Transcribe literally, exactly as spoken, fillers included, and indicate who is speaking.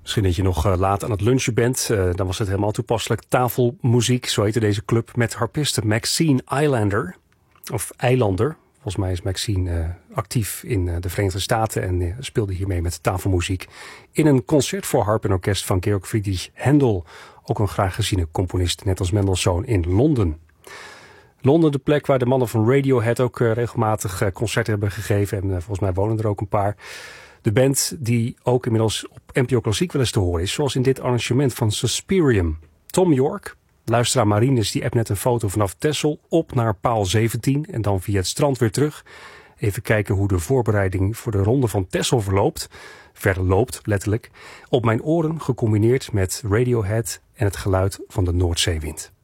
Speaker 1: Misschien dat je nog uh, laat aan het lunchen bent. Uh, dan was het helemaal toepasselijk. Tafelmuziek, zo heette deze club, met harpiste Maxine Islander. Of Eilander. Volgens mij is Maxine uh, actief in uh, de Verenigde Staten en uh, speelde hiermee met tafelmuziek. In een concert voor harp en orkest van Georg Friedrich Händel. Ook een graag geziene componist, net als Mendelssohn, in Londen. Londen, de plek waar de mannen van Radiohead ook uh, regelmatig uh, concerten hebben gegeven. En uh, volgens mij wonen er ook een paar. De band die ook inmiddels op N P O Klassiek wel eens te horen is. Zoals in dit arrangement van Suspirium. Tom York, luisteraar Marines, die appt net een foto vanaf Texel op naar paal zeventien. En dan via het strand weer terug. Even kijken hoe de voorbereiding voor de ronde van Texel verloopt. Verloopt, letterlijk. Op mijn oren gecombineerd met Radiohead en het geluid van de Noordzeewind.